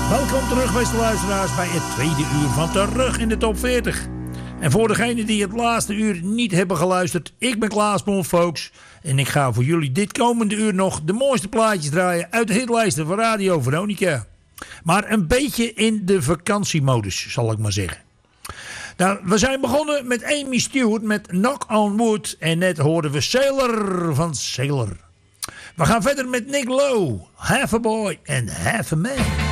Welkom terug, beste luisteraars, bij het tweede uur van Terug in de Top 40. En voor degenen die het laatste uur niet hebben geluisterd, ik ben Klaas Bolfolks. En ik ga voor jullie dit komende uur nog de mooiste plaatjes draaien uit de hitlijsten van Radio Veronica. Maar een beetje in de vakantiemodus, zal ik maar zeggen. Nou, we zijn begonnen met Amy Stewart met Knock on Wood. En net hoorden we Sailor van Sailor. We gaan verder met Nick Lowe, Half a Boy and Half a Man.